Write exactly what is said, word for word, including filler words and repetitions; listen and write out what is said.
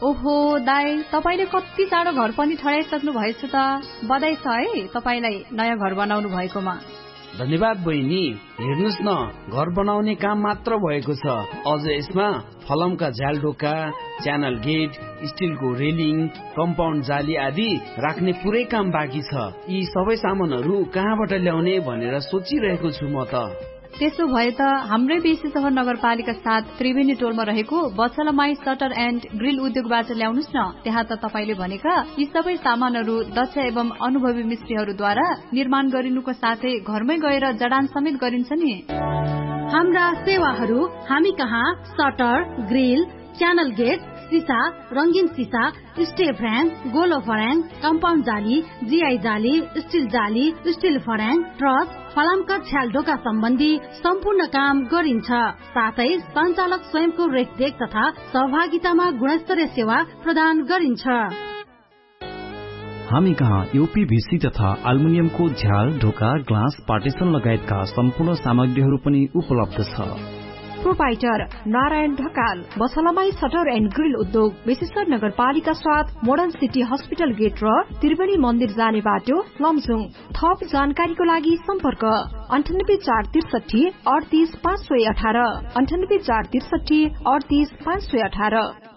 ओहो दाई, तपाईले कति चाँडो घर पनि ठडाइसक्नु भएछ त। बधाई छ है तपाईलाई नयाँ घर बनाउनु भएकोमा। धन्यवाद बहिनी। हेर्नुस् न, घर बनाउने काम मात्र भएको छ, अझ यसमा फलमका झ्यालढोका, च्यानल गेट, स्टिलको रेलिङ, कम्पाउन्ड जाली आदि राख्ने पुरै काम बाँकी छ। यी सबै सामानहरू कहाँबाट ल्याउने भनेर सोचिरहेको छु म त। त्यसो भए त हाम्रै बेसी सहर नगरपालिका साथ त्रिवेणी टोलमा रहेको बछलमाई सटर एन्ड ग्रिल उद्योगबाट ल्याउनुस् न। त्यहाँ त तपाईले भनेका यी सबै सामानहरू दक्ष एवं अनुभवी मिस्त्रीहरूद्वारा निर्माण गरिनुको साथै घरमै गएर जडान समेत गरिन्छ नि। हाम्रा सेवाहरू हामी कहाँ सटर, ग्रिल, च्यानल गेट, सिसा, रंगीन सिसा, स्टेप फ्रेम, गोलो फर्याङ, कम्पाउन्ड जाली, जीआई जाली, स्टिल जाली, स्टिल फर्याङ, ट्रस, फलामका छ्यालढोका सम्बन्धी सम्पूर्ण काम गरिन्छ। साथै सञ्चालक स्वयंको रेखदेख तथा सहभागितामा गुणस्तरीय सेवा प्रदान गरिन्छ। हामी कहाँ यूपीभीसी तथा एल्युमिनियमको झ्याल, ढोका, ग्लास, पार्टिसन लगायतका सम्पूर्ण सामग्रीहरू पनि उपलब्ध छ। Proprietor Narayan Dhakal, बछलमाई shutter and grill उद्योग, विशेषर नगरपालिका साथ मोडर्न सिटी हस्पिटल गेट र त्रिवेणी मन्दिर जाने बाटो, लमजुङ। थप जानकारीको लागि सम्पर्क अन्ठानब्बे चार त्रिसठी अडतिस पाँच सय अठार अन्ठानब्बे चार त्रिसठी अडतिस पाँच सय अठार।